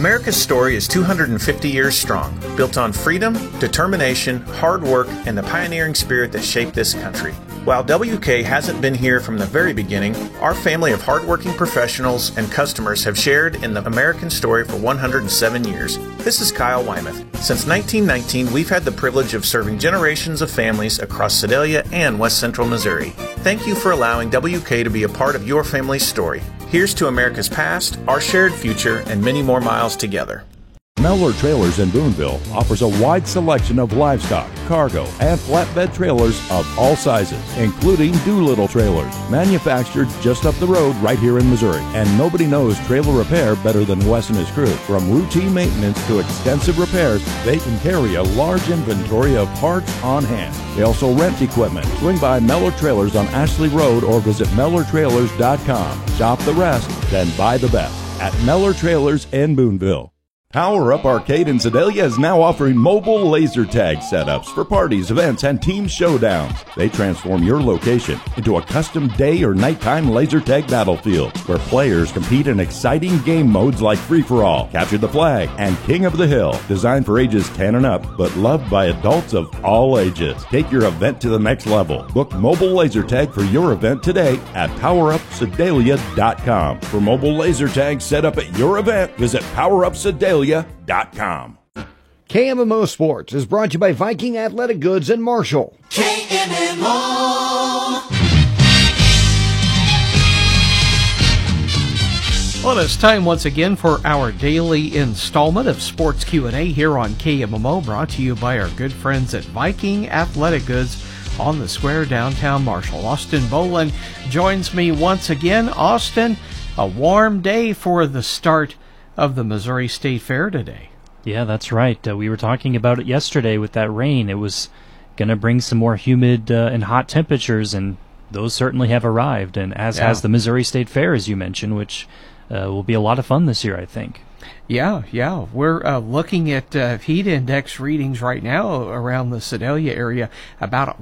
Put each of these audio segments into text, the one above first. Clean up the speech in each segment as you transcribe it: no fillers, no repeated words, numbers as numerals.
America's story is 250 years strong, built on freedom, determination, hard work, and the pioneering spirit that shaped this country. While WK hasn't been here from the very beginning, our family of hardworking professionals and customers have shared in the American story for 107 years. This is Kyle Wymuth. Since 1919, we've had the privilege of serving generations of families across Sedalia and West Central Missouri. Thank you for allowing WK to be a part of your family's story. Here's to America's past, our shared future, and many more miles together. Mellor Trailers in Boonville offers a wide selection of livestock, cargo, and flatbed trailers of all sizes, including Doolittle trailers, manufactured just up the road right here in Missouri. And nobody knows trailer repair better than Wes and his crew. From routine maintenance to extensive repairs, they can carry a large inventory of parts on hand. They also rent equipment. Swing by Mellor Trailers on Ashley Road or visit MellorTrailers.com. Shop the rest, then buy the best at Mellor Trailers in Boonville. Power Up Arcade in Sedalia is now offering mobile laser tag setups for parties, events, and team showdowns. They transform your location into a custom day or nighttime laser tag battlefield where players compete in exciting game modes like Free-for-All, Capture the Flag, and King of the Hill. Designed for ages 10 and up, but loved by adults of all ages. Take your event to the next level. Book mobile laser tag for your event today at PowerUpSedalia.com. For mobile laser tags set up at your event, visit PowerUpSedalia.com. KMMO Sports is brought to you by Viking Athletic Goods in Marshall. KMMO. Well, it's time once again for our daily installment of Sports Q&A here on KMMO, brought to you by our good friends at Viking Athletic Goods on the Square, downtown Marshall. Austin Boland joins me once again. Austin, a warm day for the start of the Missouri State Fair today. Yeah, that's right. We were talking about it yesterday with that rain. It was going to bring some more humid and hot temperatures, and those certainly have arrived, and as has the Missouri State Fair, as you mentioned, which will be a lot of fun this year, I think. Yeah. We're looking at heat index readings right now around the Sedalia area, about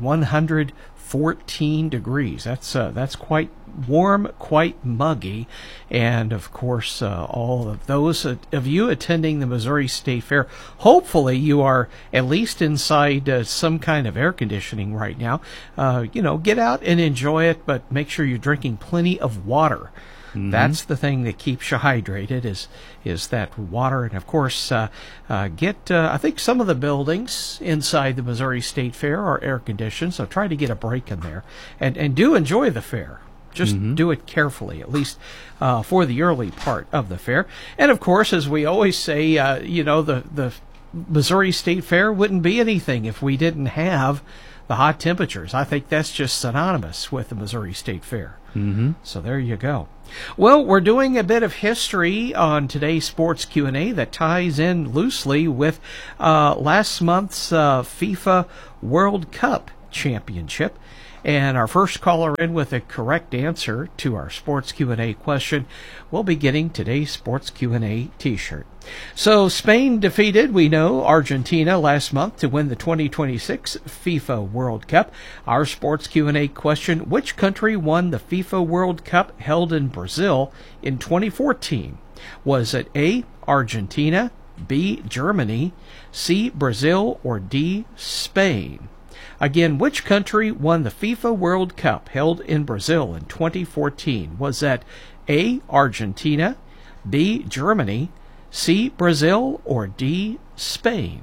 114 degrees. That's quite warm, quite muggy, and of course all of those of you attending the Missouri State Fair, hopefully you are at least inside some kind of air conditioning right now. Get out and enjoy it, but make sure you're drinking plenty of water. Mm-hmm. That's the thing that keeps you hydrated is that water. And of course, I think some of the buildings inside the Missouri State Fair are air conditioned, so try to get a break in there and do enjoy the fair. Just do it carefully, at least for the early part of the fair. And of course, as we always say, the Missouri State Fair wouldn't be anything if we didn't have the hot temperatures. I think that's just synonymous with the Missouri State Fair. Mm-hmm. So there you go. Well, we're doing a bit of history on today's Sports Q&A that ties in loosely with last month's FIFA World Cup Championship. And our first caller in with a correct answer to our Sports Q&A question will be getting today's Sports Q&A t-shirt. So Spain defeated, we know, Argentina last month to win the 2026 FIFA World Cup. Our Sports Q&A question, which country won the FIFA World Cup held in Brazil in 2014? Was it A, Argentina, B, Germany, C, Brazil, or D, Spain? Again, which country won the FIFA World Cup held in Brazil in 2014? Was that A, Argentina, B, Germany, C, Brazil, or D, Spain?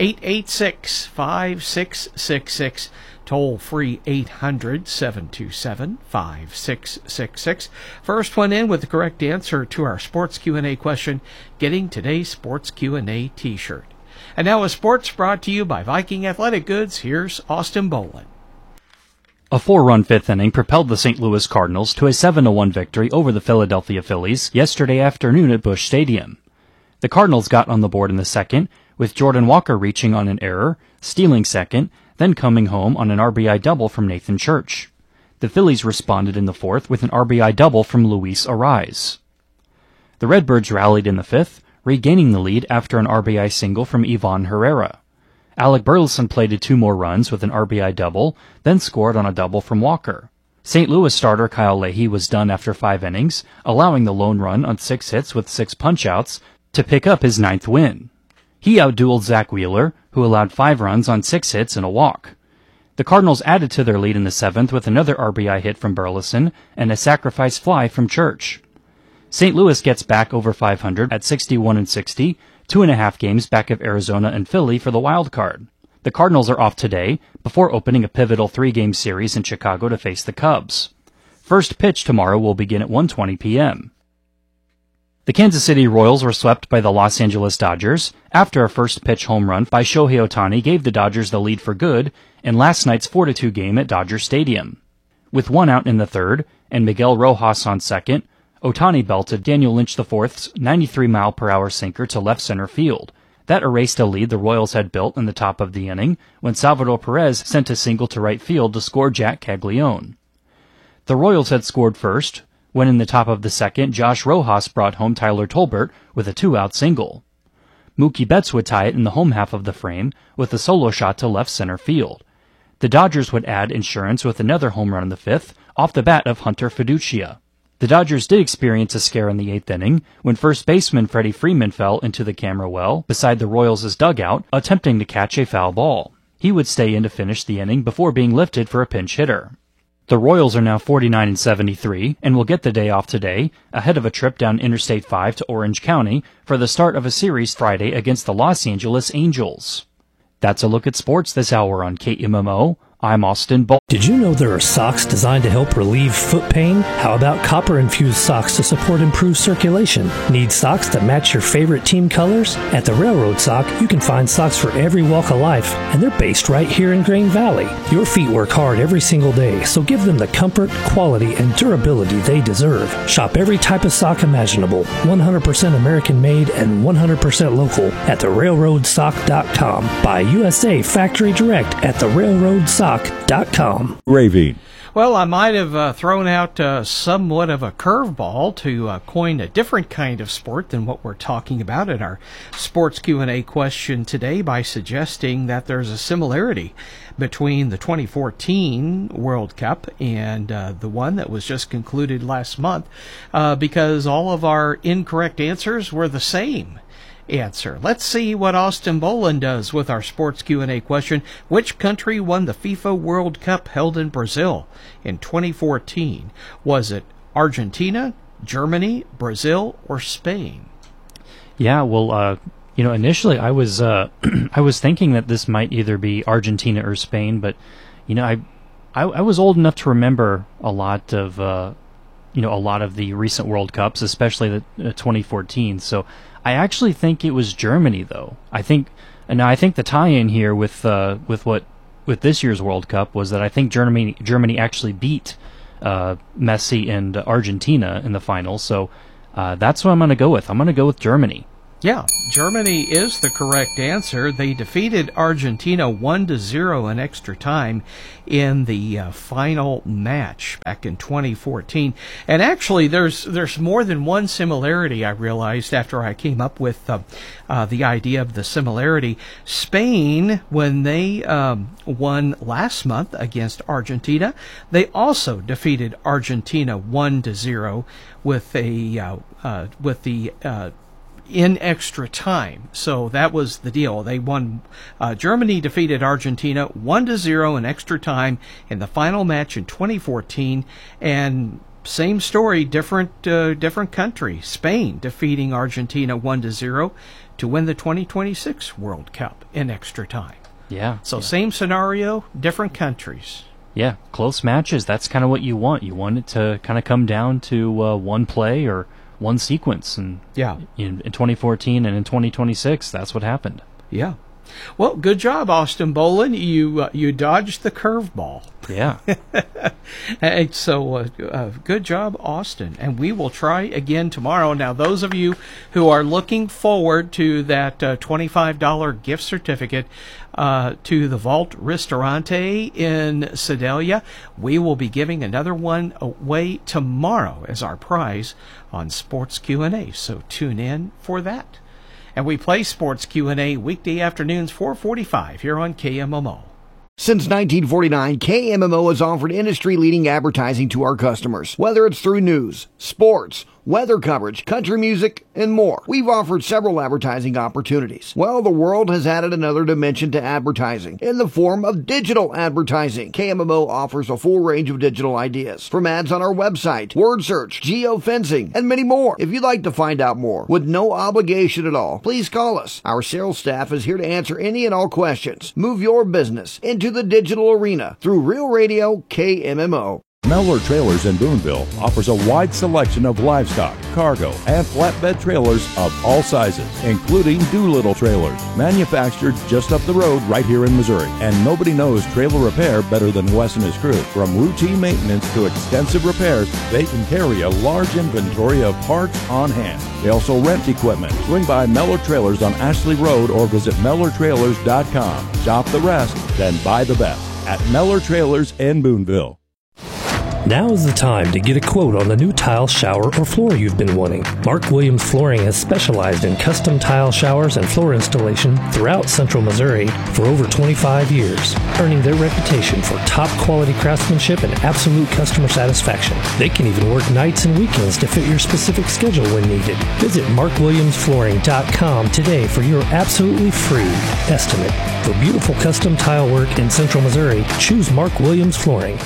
886-5666, toll free 800-727-5666. First one in with the correct answer to our Sports Q&A question, getting today's Sports Q&A t-shirt. And now a sports brought to you by Viking Athletic Goods. Here's Austin Boland. A 4-run fifth inning propelled the St. Louis Cardinals to a 7-1 victory over the Philadelphia Phillies yesterday afternoon at Busch Stadium. The Cardinals got on the board in the second, with Jordan Walker reaching on an error, stealing second, then coming home on an RBI double from Nathan Church. The Phillies responded in the fourth with an RBI double from Luis Arraez. The Redbirds rallied in the fifth, regaining the lead after an RBI single from Ivan Herrera. Alec Burleson plated 2 more runs with an RBI double, then scored on a double from Walker. St. Louis starter Kyle Leahy was done after 5 innings, allowing the lone run on 6 hits with 6 punch-outs to pick up his 9th win. He outdueled Zach Wheeler, who allowed 5 runs on 6 hits and a walk. The Cardinals added to their lead in the 7th with another RBI hit from Burleson and a sacrifice fly from Church. St. Louis gets back over 500 at 61-60, 2.5 games back of Arizona and Philly for the wild card. The Cardinals are off today before opening a pivotal 3-game series in Chicago to face the Cubs. First pitch tomorrow will begin at 1:20 p.m. The Kansas City Royals were swept by the Los Angeles Dodgers after a first-pitch home run by Shohei Ohtani gave the Dodgers the lead for good in last night's 4-2 game at Dodger Stadium. With 1 out in the 3rd and Miguel Rojas on second, Ohtani belted Daniel Lynch IV's 93-mile-per-hour sinker to left center field. That erased a lead the Royals had built in the top of the inning when Salvador Perez sent a single to right field to score Jack Caglione. The Royals had scored first, when in the top of the 2nd, Josh Rojas brought home Tyler Tolbert with a 2-out single. Mookie Betts would tie it in the home half of the frame with a solo shot to left center field. The Dodgers would add insurance with another home run in the 5th off the bat of Hunter Fiducia. The Dodgers did experience a scare in the 8th inning when first baseman Freddie Freeman fell into the camera well beside the Royals' dugout attempting to catch a foul ball. He would stay in to finish the inning before being lifted for a pinch hitter. The Royals are now 49-73 and will get the day off today, ahead of a trip down Interstate 5 to Orange County for the start of a series Friday against the Los Angeles Angels. That's a look at sports this hour on KMMO. I'm Austin Bull. Did you know there are socks designed to help relieve foot pain? How about copper-infused socks to support improved circulation? Need socks that match your favorite team colors? At the Railroad Sock, you can find socks for every walk of life, and they're based right here in Grain Valley. Your feet work hard every single day, so give them the comfort, quality, and durability they deserve. Shop every type of sock imaginable, 100% American-made and 100% local at therailroadsock.com. Buy USA Factory Direct at therailroadsock.com. Ravine. Well, I might have thrown out somewhat of a curveball to coin a different kind of sport than what we're talking about in our sports Q&A question today by suggesting that there's a similarity between the 2014 World Cup and the one that was just concluded last month because all of our incorrect answers were the same answer. Let's see what Austin Boland does with our sports Q&A question. Which country won the FIFA World Cup held in Brazil in 2014? Was it Argentina, Germany, Brazil, or Spain? Yeah, well, initially I was I was thinking that this might either be Argentina or Spain, but I was old enough to remember a lot of the recent World Cups, especially the 2014. So I actually think it was Germany, though. I think the tie-in here with this year's World Cup was that I think Germany actually beat Messi and Argentina in the final. So that's what I'm going to go with. I'm going to go with Germany. Yeah, Germany is the correct answer. They defeated Argentina 1-0 in extra time in the final match back in 2014. And actually, there's more than one similarity, I realized after I came up with the idea of the similarity. Spain, when they won last month against Argentina, they also defeated Argentina 1-0 with in extra time. So that was the deal. They won. Germany defeated Argentina 1-0 in extra time in the final match in 2014. And same story, different country. Spain defeating Argentina 1-0 to win the 2026 World Cup in extra time. Yeah. So same scenario, different countries. Yeah, close matches. That's kind of what you want. You want it to kind of come down to one play or one sequence, and in 2014 and in 2026, that's what happened. Yeah. Well, good job, Austin Boland. You dodged the curveball. Yeah. So good job, Austin. And we will try again tomorrow. Now, those of you who are looking forward to that $25 gift certificate to the Vault Ristorante in Sedalia, we will be giving another one away tomorrow as our prize on Sports Q&A. So tune in for that. And we play Sports Q&A weekday afternoons 4:45 here on KMMO. Since 1949, KMMO has offered industry-leading advertising to our customers. Whether it's through news, sports, weather coverage, country music, and more. We've offered several advertising opportunities. Well, the world has added another dimension to advertising in the form of digital advertising. KMMO offers a full range of digital ideas, from ads on our website, word search, geofencing, and many more. If you'd like to find out more with no obligation at all, please call us. Our sales staff is here to answer any and all questions. Move your business into the digital arena through Real Radio KMMO. Mellor Trailers in Boonville offers a wide selection of livestock, cargo, and flatbed trailers of all sizes, including Doolittle trailers, manufactured just up the road right here in Missouri. And nobody knows trailer repair better than Wes and his crew. From routine maintenance to extensive repairs, they can carry a large inventory of parts on hand. They also rent equipment. Swing by Mellor Trailers on Ashley Road or visit MellorTrailers.com. Shop the rest, then buy the best at Mellor Trailers in Boonville. Now is the time to get a quote on the new tile, shower, or floor you've been wanting. Mark Williams Flooring has specialized in custom tile showers and floor installation throughout Central Missouri for over 25 years, earning their reputation for top quality craftsmanship and absolute customer satisfaction. They can even work nights and weekends to fit your specific schedule when needed. Visit MarkWilliamsFlooring.com today for your absolutely free estimate. For beautiful custom tile work in Central Missouri, choose Mark Williams Flooring.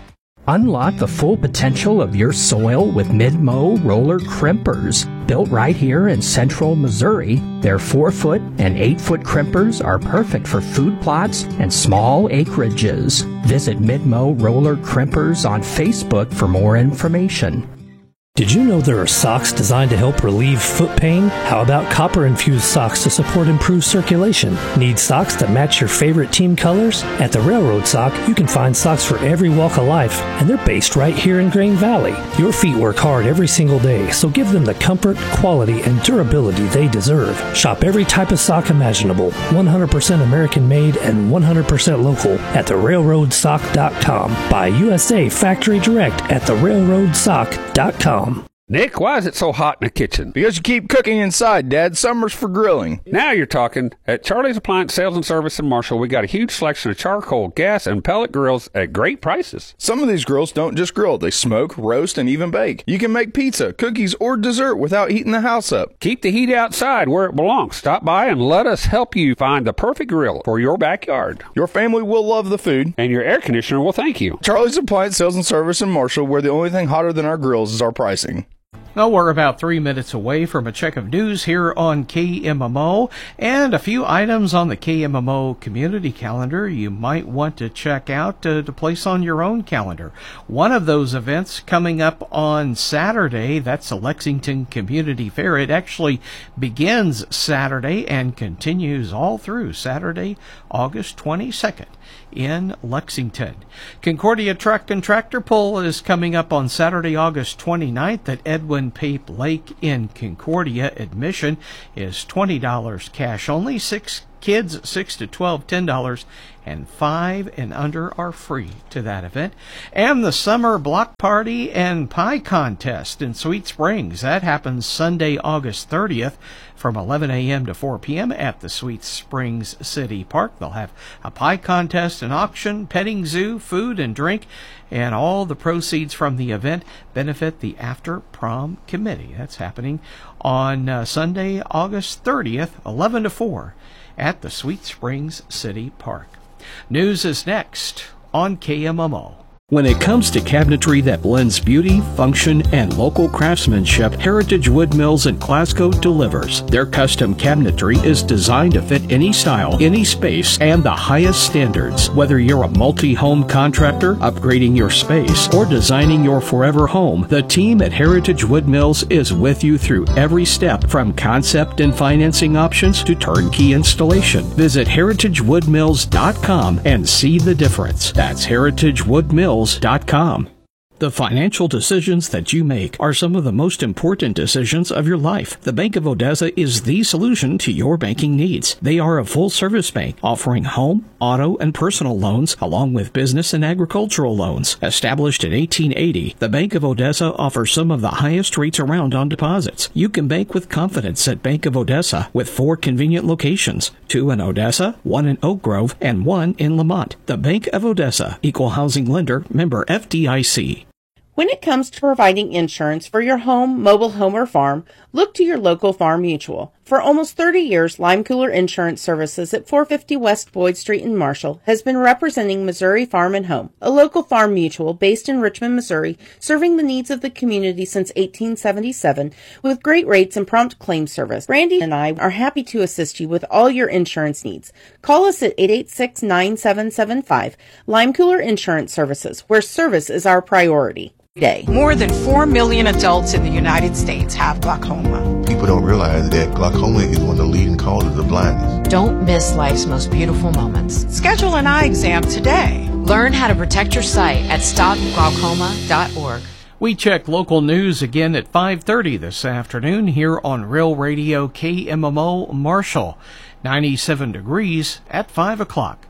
Unlock the full potential of your soil with Mid-Mow roller crimpers. Built right here in Central Missouri, their 4-foot and 8-foot crimpers are perfect for food plots and small acreages. Visit Mid-Mow roller crimpers on Facebook for more information. Did you know there are socks designed to help relieve foot pain? How about copper-infused socks to support improved circulation? Need socks that match your favorite team colors? At the Railroad Sock, you can find socks for every walk of life, and they're based right here in Grain Valley. Your feet work hard every single day, so give them the comfort, quality, and durability they deserve. Shop every type of sock imaginable, 100% American-made and 100% local at therailroadsock.com. Buy USA Factory Direct at therailroadsock.com. Nick, why is it so hot in the kitchen? Because you keep cooking inside, Dad. Summer's for grilling. Now you're talking. At Charlie's Appliance Sales and Service in Marshall, we got a huge selection of charcoal, gas, and pellet grills at great prices. Some of these grills don't just grill. They smoke, roast, and even bake. You can make pizza, cookies, or dessert without heating the house up. Keep the heat outside where it belongs. Stop by and let us help you find the perfect grill for your backyard. Your family will love the food. And your air conditioner will thank you. Charlie's Appliance Sales and Service in Marshall, where the only thing hotter than our grills is our pricing. Well, we're about 3 minutes away from a check of news here on KMMO, and a few items on the KMMO community calendar you might want to check out to place on your own calendar. One of those events coming up on Saturday, that's the Lexington Community Fair. It actually begins Saturday and continues all through Saturday, August 22nd. In Lexington. Concordia Truck and Tractor Pull is coming up on Saturday, August 29th at Edwin Pape Lake in Concordia. Admission is $20 cash only. 6 kids 6 to 12, $10, and 5 and under are free to that event. And the Summer Block Party and Pie Contest in Sweet Springs. That happens Sunday, August 30th from 11 a.m. to 4 p.m. at the Sweet Springs City Park. They'll have a pie contest, an auction, petting zoo, food and drink, and all the proceeds from the event benefit the After Prom Committee. That's happening on Sunday, August 30th, 11 to 4 at the Sweet Springs City Park. News is next on KMMO. When it comes to cabinetry that blends beauty, function, and local craftsmanship, Heritage Wood Mills in Glasgow delivers. Their custom cabinetry is designed to fit any style, any space, and the highest standards. Whether you're a multi-home contractor, upgrading your space, or designing your forever home, the team at Heritage Wood Mills is with you through every step, from concept and financing options to turnkey installation. Visit heritagewoodmills.com and see the difference. That's heritagewoodmills.com. The financial decisions that you make are some of the most important decisions of your life. The Bank of Odessa is the solution to your banking needs. They are a full-service bank offering home, auto, and personal loans along with business and agricultural loans. Established in 1880, the Bank of Odessa offers some of the highest rates around on deposits. You can bank with confidence at Bank of Odessa with 4 convenient locations, 2 in Odessa, 1 in Oak Grove, and 1 in Lamont. The Bank of Odessa, Equal Housing Lender, member FDIC. When it comes to providing insurance for your home, mobile home, or farm, look to your local Farm Mutual. For almost 30 years, Lime Cooler Insurance Services at 450 West Boyd Street in Marshall has been representing Missouri Farm and Home, a local farm mutual based in Richmond, Missouri, serving the needs of the community since 1877 with great rates and prompt claim service. Brandy and I are happy to assist you with all your insurance needs. Call us at 886-9775, Lime Cooler Insurance Services, where service is our priority. Day. More than 4 million adults in the United States have glaucoma. People don't realize that glaucoma is one of the leading causes of blindness. Don't miss life's most beautiful moments. Schedule an eye exam today. Learn how to protect your sight at stopglaucoma.org. We check local news again at 5:30 this afternoon here on Real Radio KMMO Marshall. 97 degrees at 5 o'clock.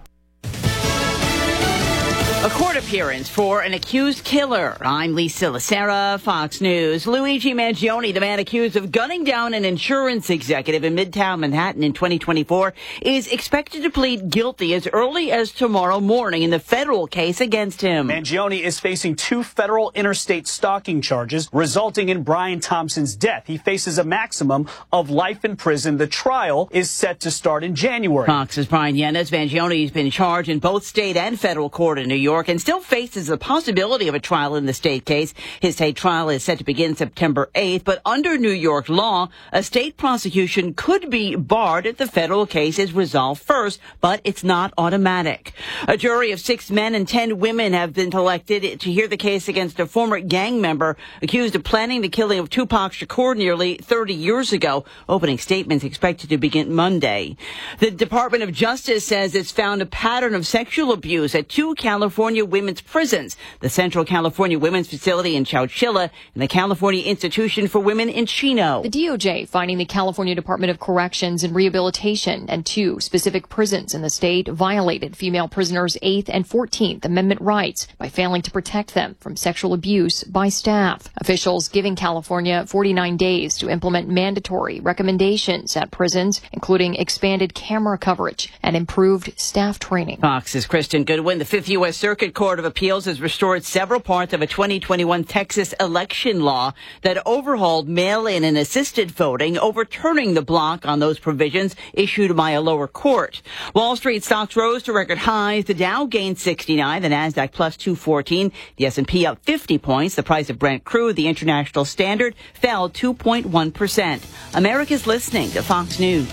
A court appearance for an accused killer. I'm Lisa Lacera, Fox News. Luigi Mangione, the man accused of gunning down an insurance executive in Midtown Manhattan in 2024, is expected to plead guilty as early as tomorrow morning in the federal case against him. Mangione is facing 2 federal interstate stalking charges resulting in Brian Thompson's death. He faces a maximum of life in prison. The trial is set to start in January. Fox's Brian Yanez. Mangione has been charged in both state and federal court in New York and still faces the possibility of a trial in the state case. His state trial is set to begin September 8th, but under New York law, a state prosecution could be barred if the federal case is resolved first, but it's not automatic. A jury of 6 men and 10 women have been selected to hear the case against a former gang member accused of planning the killing of Tupac Shakur nearly 30 years ago. Opening statements expected to begin Monday. The Department of Justice says it's found a pattern of sexual abuse at 2 California women's prisons, the Central California Women's Facility in Chowchilla and the California Institution for Women in Chino. The DOJ finding the California Department of Corrections and Rehabilitation and 2 specific prisons in the state violated female prisoners' 8th and 14th Amendment rights by failing to protect them from sexual abuse by staff. Officials giving California 49 days to implement mandatory recommendations at prisons, including expanded camera coverage and improved staff training. Fox's Kristen Goodwin. The 5th U.S. Circuit Court of Appeals has restored several parts of a 2021 Texas election law that overhauled mail-in and assisted voting, overturning the block on those provisions issued by a lower court. Wall Street stocks rose to record highs. The Dow gained 69, the Nasdaq plus 214, the S&P up 50 points. The price of Brent crude, the international standard, fell 2.1%. America's listening to Fox News.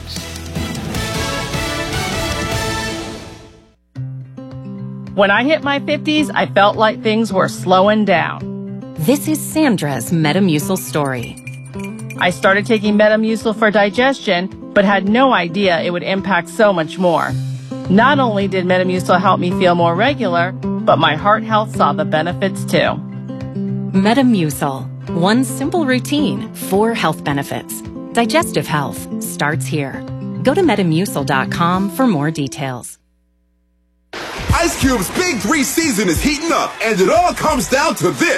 When I hit my 50s, I felt like things were slowing down. This is Sandra's Metamucil story. I started taking Metamucil for digestion, but had no idea it would impact so much more. Not only did Metamucil help me feel more regular, but my heart health saw the benefits too. Metamucil. One simple routine, 4 health benefits. Digestive health starts here. Go to Metamucil.com for more details. Ice Cube's Big 3 season is heating up, and it all comes down to this.